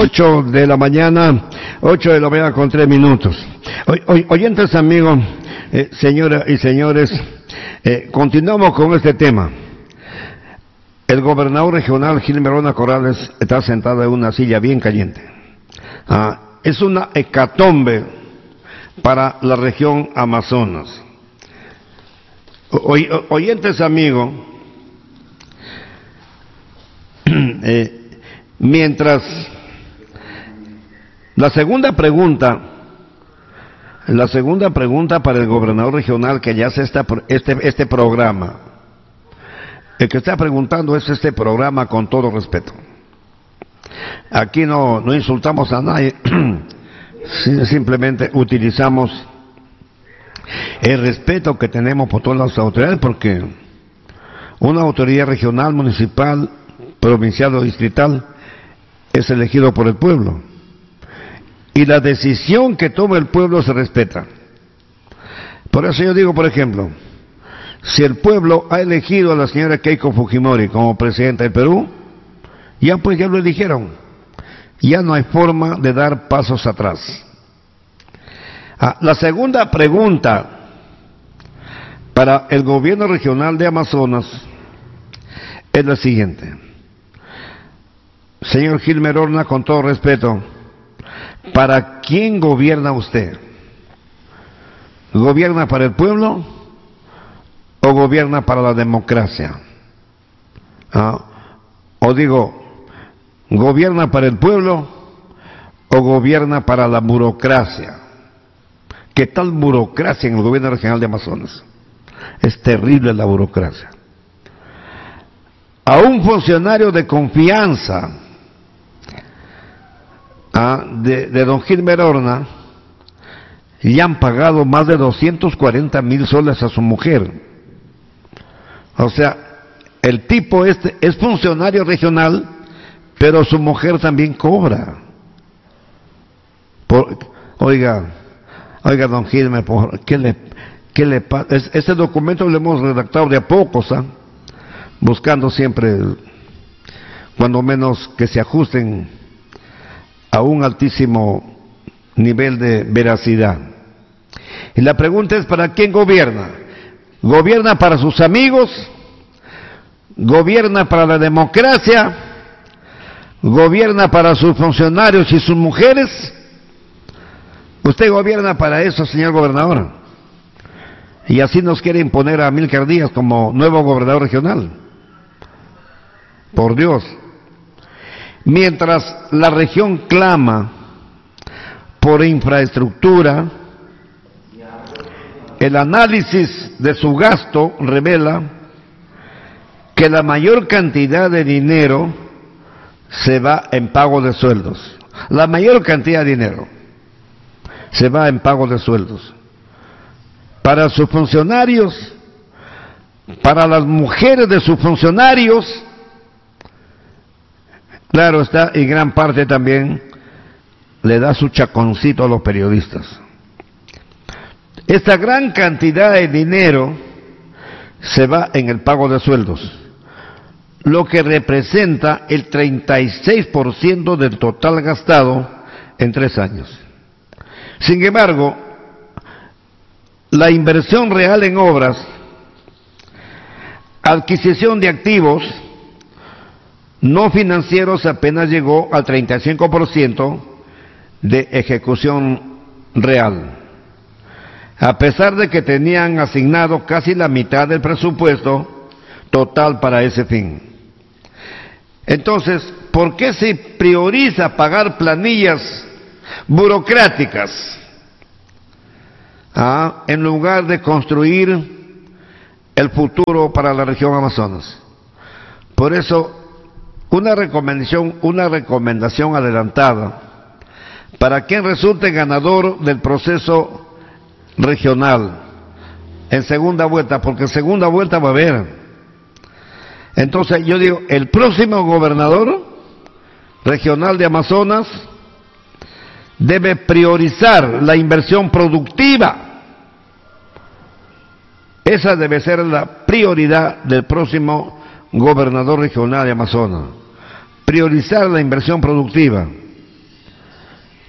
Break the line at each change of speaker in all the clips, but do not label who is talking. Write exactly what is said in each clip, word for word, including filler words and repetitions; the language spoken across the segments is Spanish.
ocho de la mañana, ocho de la mañana con tres minutos. Oy, oy, oyentes amigos, eh, señoras y señores, eh, continuamos con este tema. El gobernador regional Gilmer Orna Corrales está sentado en una silla bien caliente. Ah, es una hecatombe para la región Amazonas. Oy, oyentes amigos, eh, mientras la segunda pregunta, la segunda pregunta para el gobernador regional que ya hace esta, este, este programa, el que está preguntando es este programa con todo respeto. Aquí no, no insultamos a nadie, simplemente utilizamos el respeto que tenemos por todas las autoridades, porque una autoridad regional, municipal, provincial o distrital es elegido por el pueblo. Y la decisión que toma el pueblo se respeta. Por eso yo digo, por ejemplo, si el pueblo ha elegido a la señora Keiko Fujimori como presidenta del Perú, ya pues ya lo eligieron. Ya no hay forma de dar pasos atrás. Ah, la segunda pregunta para el gobierno regional de Amazonas es la siguiente. Señor Gilmer Orna, con todo respeto, ¿para quién gobierna usted? ¿Gobierna para el pueblo o gobierna para la democracia? ¿Ah? O digo, ¿gobierna para el pueblo o gobierna para la burocracia? ¿Qué tal burocracia en el gobierno regional de Amazonas? Es terrible la burocracia. A un funcionario de confianza ah, de, de don Gilmer Orna le han pagado más de doscientos cuarenta mil soles a su mujer. O sea, el tipo este es funcionario regional, pero su mujer también cobra. Por, oiga, oiga, don Gilmer, por, ¿qué le, qué le pasa? Este documento lo hemos redactado de a pocos, ¿ah? Buscando siempre, cuando menos, que se ajusten a un altísimo nivel de veracidad. Y la pregunta es, ¿para quién gobierna? ¿Gobierna para sus amigos? ¿Gobierna para la democracia? ¿Gobierna para sus funcionarios y sus mujeres? ¿Usted gobierna para eso, señor gobernador? Y así nos quiere imponer a Amílcar Díaz como nuevo gobernador regional. Por Dios. Mientras la región clama por infraestructura, el análisis de su gasto revela que la mayor cantidad de dinero se va en pago de sueldos. La mayor cantidad de dinero se va en pago de sueldos. Para sus funcionarios, para las mujeres de sus funcionarios, claro está, y gran parte también le da su chaconcito a los periodistas. Esta gran cantidad de dinero se va en el pago de sueldos, lo que representa el treinta y seis por ciento del total gastado en tres años. Sin embargo, la inversión real en obras, adquisición de activos no financieros apenas llegó al treinta y cinco por ciento de ejecución real, a pesar de que tenían asignado casi la mitad del presupuesto total para ese fin. Entonces, ¿por qué se prioriza pagar planillas burocráticas ah, en lugar de construir el futuro para la región Amazonas? Por eso, una recomendación, una recomendación adelantada para quien resulte ganador del proceso regional en segunda vuelta, porque en segunda vuelta va a haber. Entonces yo digo, el próximo gobernador regional de Amazonas debe priorizar la inversión productiva. Esa debe ser la prioridad del próximo gobernador regional de Amazonas. Priorizar la inversión productiva.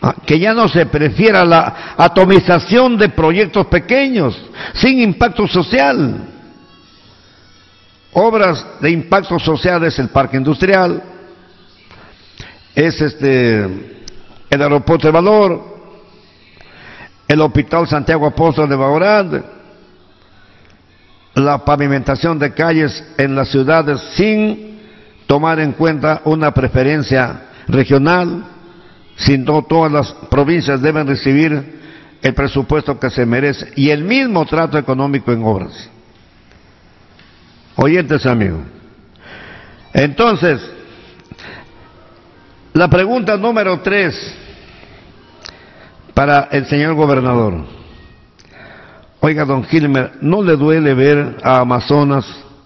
Que ya no se prefiera la atomización de proyectos pequeños, sin impacto social. Obras de impacto social es el parque industrial, es este el aeropuerto de Valor, el Hospital Santiago Apóstol de Baorán, la pavimentación de calles en las ciudades sin tomar en cuenta una preferencia regional, sino todas las provincias deben recibir el presupuesto que se merece y el mismo trato económico en obras. Oyentes amigos, entonces, la pregunta número tres para el señor gobernador. Oiga, don Gilmer, ¿no le duele ver a Amazonas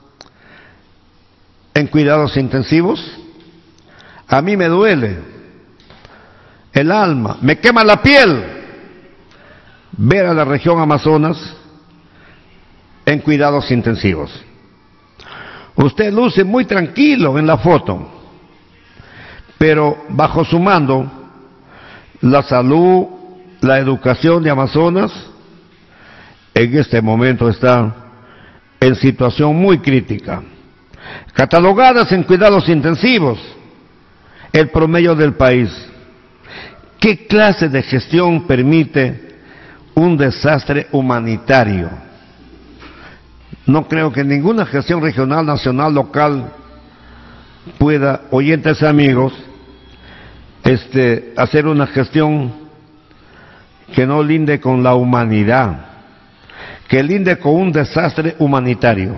en cuidados intensivos? A mí me duele el alma, me quema la piel ver a la región Amazonas en cuidados intensivos. Usted luce muy tranquilo en la foto, pero bajo su mando, la salud, la educación de Amazonas, en este momento está en situación muy crítica. Catalogadas en cuidados intensivos, el promedio del país. ¿Qué clase de gestión permite un desastre humanitario? No creo que ninguna gestión regional, nacional, local pueda, oyentes amigos, este, hacer una gestión que no linde con la humanidad, que linde con un desastre humanitario.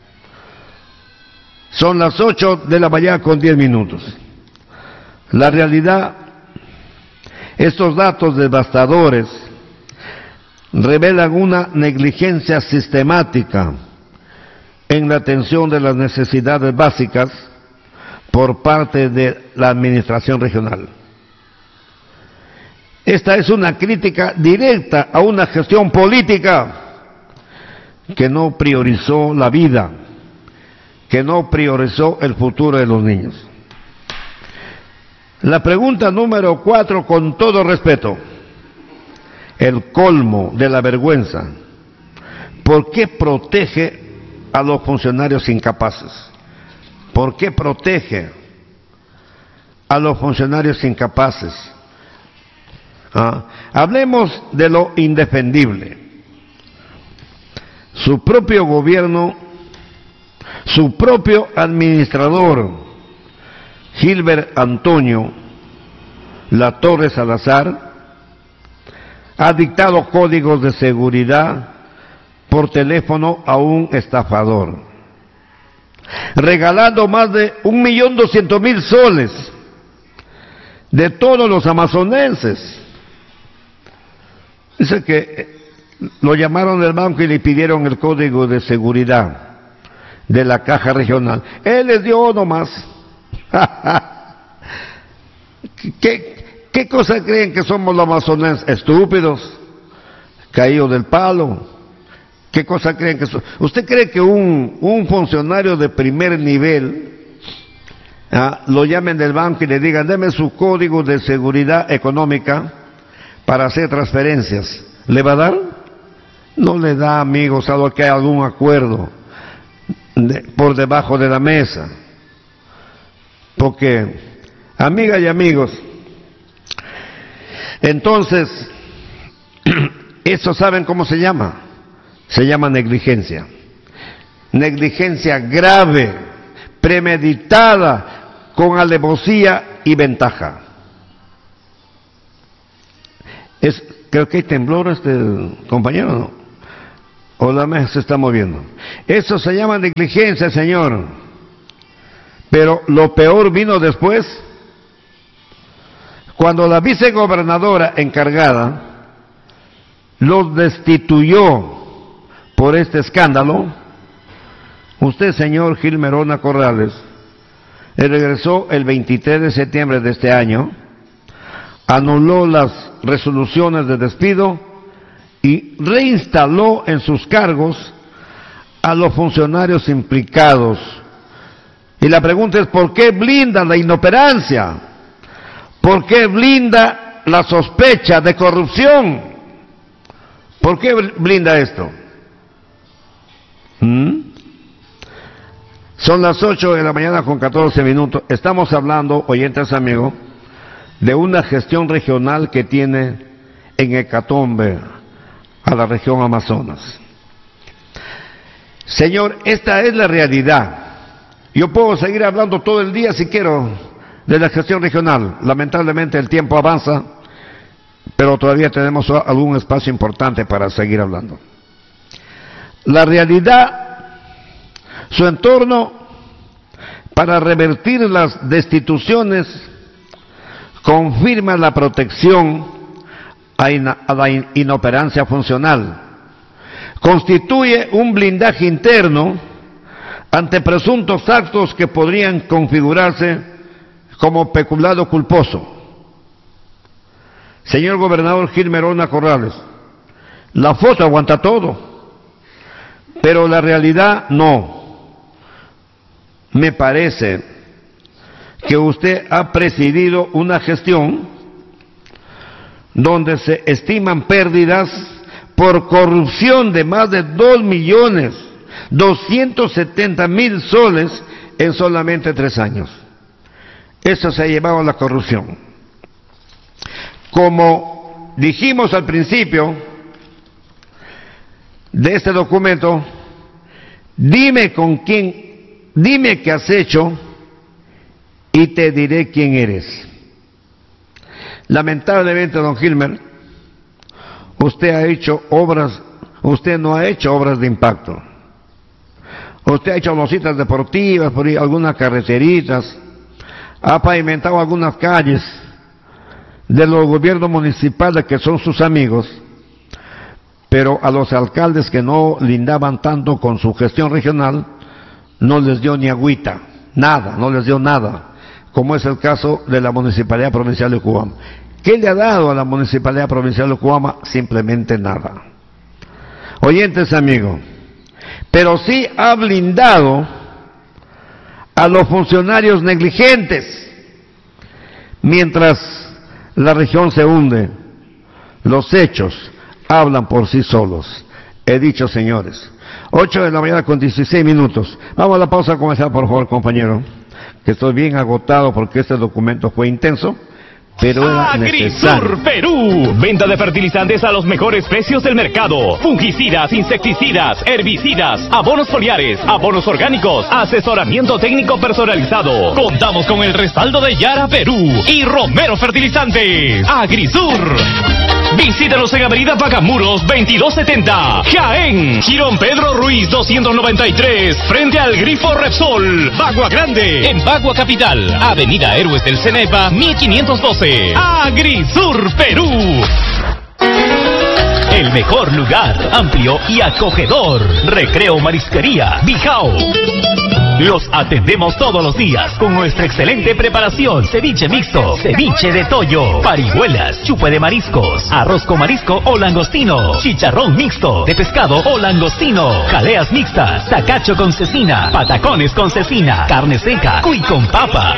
Son las ocho de la mañana con diez minutos. La realidad, estos datos devastadores revelan una negligencia sistemática en la atención de las necesidades básicas por parte de la administración regional. Esta es una crítica directa a una gestión política que no priorizó la vida, que no priorizó el futuro de los niños. La pregunta número cuatro, con todo respeto, el colmo de la vergüenza. ¿Por qué protege a los funcionarios incapaces? ¿Por qué protege a los funcionarios incapaces? ¿Ah? Hablemos de lo indefendible. Su propio gobierno, su propio administrador, Gilbert Antonio Latorre Salazar, ha dictado códigos de seguridad por teléfono a un estafador, regalando más de un millón doscientos mil soles de todos los amazonenses. Dice que lo llamaron del banco y le pidieron el código de seguridad de la caja regional. Él les dio nomás. ¿Qué, ¿Qué cosa creen que somos los amazonenses? Estúpidos, caídos del palo. ¿Qué cosa creen que son? ¿Usted cree que un, un funcionario de primer nivel ah, lo llamen del banco y le digan, deme su código de seguridad económica para hacer transferencias? ¿Le va a dar? No le da, amigos, a lo que hay algún acuerdo de, por debajo de la mesa. Porque, amigas y amigos, entonces, ¿eso saben cómo se llama? Se llama negligencia. Negligencia grave, premeditada, con alevosía y ventaja. Es, creo que hay temblor, este compañero, ¿no? O la mesa se está moviendo. Eso se llama negligencia, señor. Pero lo peor vino después, cuando la vicegobernadora encargada los destituyó por este escándalo. Usted, señor Gilmerona Corrales, regresó el veintitrés de septiembre de este año, anuló las resoluciones de despido y reinstaló en sus cargos a los funcionarios implicados. Y la pregunta es, ¿por qué blinda la inoperancia? ¿Por qué blinda la sospecha de corrupción. ¿Por qué blinda esto? ¿Mm? Son las ocho de la mañana con catorce minutos. Estamos hablando, oyentes amigos, de una gestión regional que tiene en hecatombe a la región Amazonas. Señor, esta es la realidad. Yo puedo seguir hablando todo el día si quiero de la gestión regional. Lamentablemente el tiempo avanza, pero todavía tenemos algún espacio importante para seguir hablando. La realidad, su entorno para revertir las destituciones confirma la protección a, ina, a la in, inoperancia funcional. Constituye un blindaje interno ante presuntos actos que podrían configurarse como peculado culposo. Señor gobernador Gil Merona Corrales, la foto aguanta todo, pero la realidad no. Me parece que usted ha presidido una gestión donde se estiman pérdidas por corrupción de más de dos millones doscientos setenta mil soles en solamente tres años. Eso se ha llevado a la corrupción. Como dijimos al principio de este documento, dime con quién, dime qué has hecho y te diré quién eres. Lamentablemente, don Gilmer, usted ha hecho obras, usted no ha hecho obras de impacto. Usted ha hecho lositas deportivas, por ahí, algunas carreteritas, ha pavimentado algunas calles de los gobiernos municipales que son sus amigos, pero a los alcaldes que no lindaban tanto con su gestión regional, no les dio ni agüita, nada, no les dio nada, como es el caso de la Municipalidad Provincial de Cuama. ¿Qué le ha dado a la Municipalidad Provincial de Cuama? Simplemente nada. Oyentes amigos, pero sí ha blindado a los funcionarios negligentes, mientras la región se hunde. Los hechos hablan por sí solos. He dicho, señores. ocho de la mañana con dieciséis minutos. Vamos a la pausa comercial, por favor, compañero, que estoy bien agotado porque este documento fue intenso, pero era necesario.
Agrisur Perú, venta de fertilizantes a los mejores precios del mercado, fungicidas, insecticidas, herbicidas, abonos foliares, abonos orgánicos, asesoramiento técnico personalizado. Contamos con el respaldo de Yara Perú y Romero Fertilizantes. Agrisur. Visítanos en Avenida Pacamuros veintidós setenta, Jaén, Girón Pedro Ruiz doscientos noventa y tres, frente al Grifo Repsol, Bagua Grande, en Bagua Capital, Avenida Héroes del Cenepa mil quinientos doce, Agrisur Perú. El mejor lugar, amplio y acogedor, Recreo Marisquería Bijao. Los atendemos todos los días con nuestra excelente preparación: ceviche mixto, ceviche de toyo, parihuelas, chupe de mariscos, arroz con marisco o langostino, chicharrón mixto de pescado o langostino, jaleas mixtas, tacacho con cecina, patacones con cecina, carne seca, cuy con papas.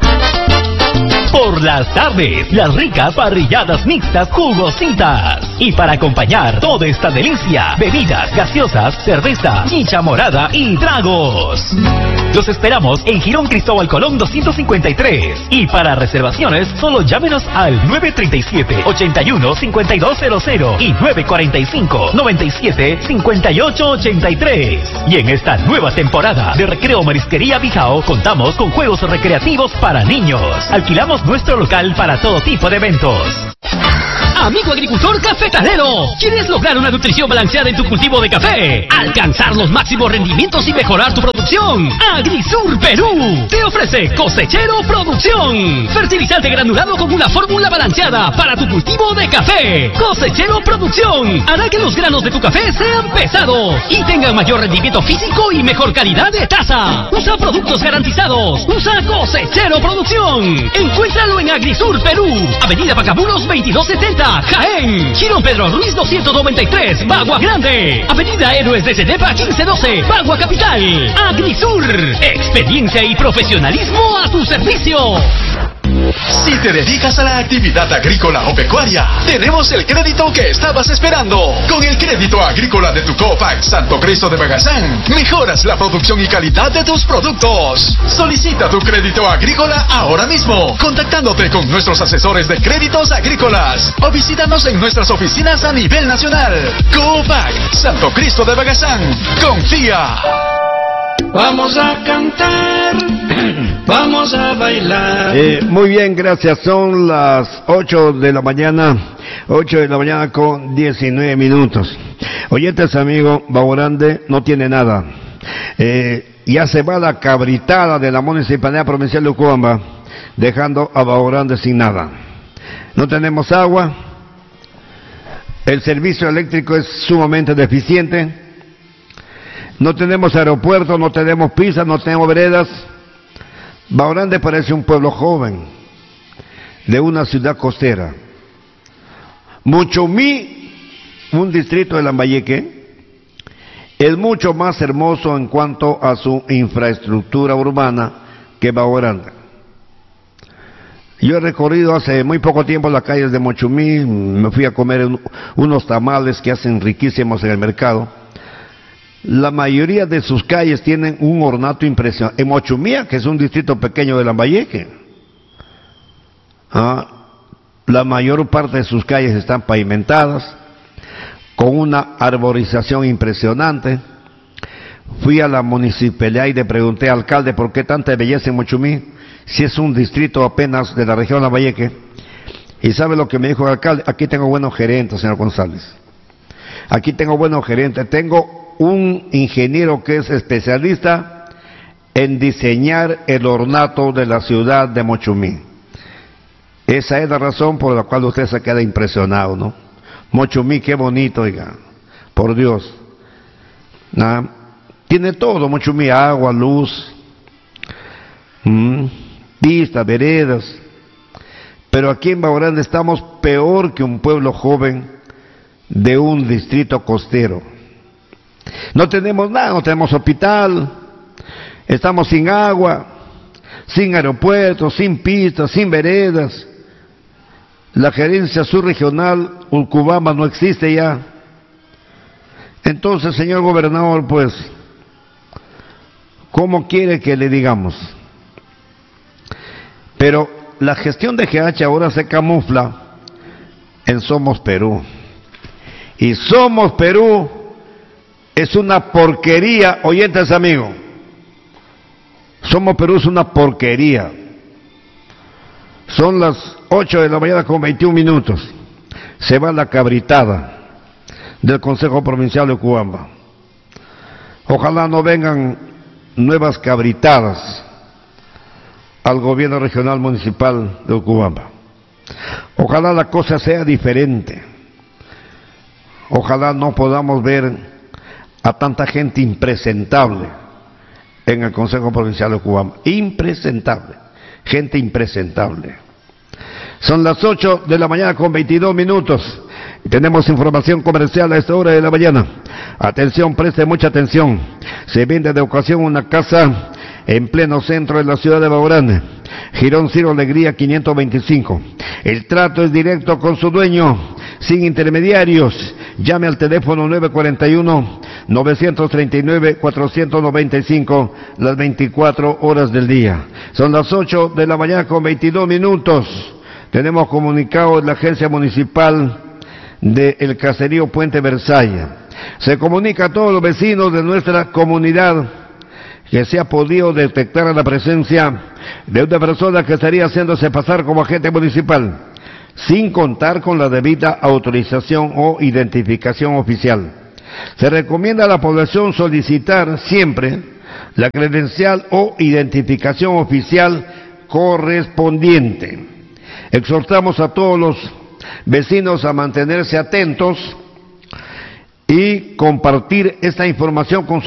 Por las tardes, las ricas parrilladas mixtas jugositas. Y para acompañar toda esta delicia, bebidas gaseosas, cerveza, chicha morada y tragos. Los esperamos en Girón Cristóbal Colón doscientos cincuenta y tres. Y para reservaciones, solo llámenos al nueve tres siete, ocho uno, cinco dos cero cero y nueve cuatro cinco, nueve siete, cinco ocho ocho tres. Y en esta nueva temporada de Recreo Marisquería Bijao, contamos con juegos recreativos para niños. Alquilamos nuestro local para todo tipo de eventos. Amigo agricultor cafetalero, ¿quieres lograr una nutrición balanceada en tu cultivo de café? ¿Alcanzar los máximos rendimientos y mejorar tu producción? Agrisur Perú te ofrece Cosechero Producción, fertilizante granulado con una fórmula balanceada para tu cultivo de café. Cosechero Producción hará que los granos de tu café sean pesados y tengan mayor rendimiento físico y mejor calidad de taza. Usa productos garantizados. Usa Cosechero Producción. Encuéntralo en Agrisur Perú, Avenida Pacamuros veintidós setenta, Jaén, Girón Pedro Ruiz doscientos noventa y tres, Bagua Grande, Avenida Héroes de Cenepa quince doce, Bagua Capital. Agrisur, experiencia y profesionalismo a tu servicio.
Si te dedicas a la actividad agrícola o pecuaria, tenemos el crédito que estabas esperando. Con el crédito agrícola de tu Cofac Santo Cristo de Bagazán, mejoras la producción y calidad de tus productos. Solicita tu crédito agrícola ahora mismo, contactándote con nuestros asesores de créditos agrícolas o visítanos en nuestras oficinas a nivel nacional. Cofac Santo Cristo de Bagazán, confía.
Vamos a cantar, vamos a bailar.
Eh, muy bien, gracias. Son las ocho de la mañana, ocho de la mañana con diecinueve minutos. Oyentes, amigo, Baborande no tiene nada. Eh, ya se va la cabritada de la Municipalidad Provincial de Ucubamba, dejando a Baborande sin nada. No tenemos agua, el servicio eléctrico es sumamente deficiente. No tenemos aeropuerto, no tenemos pistas, no tenemos veredas. Baborande parece un pueblo joven de una ciudad costera. Mochomí, un distrito de Lambayeque, es mucho más hermoso en cuanto a su infraestructura urbana que Baborande. Yo he recorrido hace muy poco tiempo las calles de Mochomí, me fui a comer unos tamales que hacen riquísimos en el mercado. La mayoría de sus calles tienen un ornato impresionante. En Mochumía, que es un distrito pequeño de Lambayeque, ¿ah? la mayor parte de sus calles están pavimentadas, con una arborización impresionante. Fui a la municipalidad y le pregunté al alcalde por qué tanta belleza en Mochumí, si es un distrito apenas de la región de Lambayeque. Y ¿sabe lo que me dijo el alcalde? Aquí tengo buenos gerentes, señor González. Aquí tengo buenos gerentes. Tengo un ingeniero que es especialista en diseñar el ornato de la ciudad de Mochumí. Esa es la razón por la cual usted se queda impresionado, ¿no? Mochumí, qué bonito, oiga, por Dios. ¿Nah? Tiene todo, Mochumí, agua, luz, mmm, pistas, veredas. Pero aquí en Baborande estamos peor que un pueblo joven de un distrito costero. No tenemos nada, no tenemos hospital, estamos sin agua, sin aeropuerto, sin pistas, sin veredas. La gerencia subregional Ucubamba no existe ya. Entonces, señor gobernador, pues, ¿cómo quiere que le digamos? Pero la gestión de G H ahora se camufla en Somos Perú. Y Somos Perú es una porquería, oyentes amigos. Somos Perú es una porquería. Son las ocho de la mañana con veintiún minutos. Se va la cabritada del Consejo Provincial de Ucubamba. Ojalá no vengan nuevas cabritadas al gobierno regional municipal de Ucubamba. Ojalá la cosa sea diferente. Ojalá no podamos ver a tanta gente impresentable en el Consejo Provincial de Ucubamba. Impresentable, gente impresentable. Son las ocho de la mañana con veintidós minutos. Tenemos información comercial a esta hora de la mañana. Atención, preste mucha atención. Se vende de ocasión una casa en pleno centro de la ciudad de Baborande. Girón Ciro Alegría quinientos veinticinco. El trato es directo con su dueño, sin intermediarios. Llame al teléfono nueve cuatro uno, nueve tres nueve, cuatro nueve cinco las veinticuatro horas del día. Son las ocho de la mañana con veintidós minutos. Tenemos comunicado de la agencia municipal del caserío Puente Versalles. Se comunica a todos los vecinos de nuestra comunidad que se ha podido detectar la presencia de una persona que estaría haciéndose pasar como agente municipal, sin contar con la debida autorización o identificación oficial. Se recomienda a la población solicitar siempre la credencial o identificación oficial correspondiente. Exhortamos a todos los vecinos a mantenerse atentos y compartir esta información con